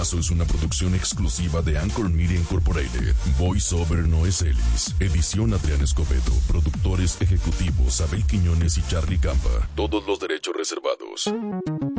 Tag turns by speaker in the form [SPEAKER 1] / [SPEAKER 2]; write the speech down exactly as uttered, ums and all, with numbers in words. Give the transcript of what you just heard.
[SPEAKER 1] Caso es una producción exclusiva de Anchor Media Incorporated. Voiceover Noé Celis. Edición Adrián Escobedo. Productores ejecutivos Abel Quiñones y Charlie Campa. Todos los derechos reservados.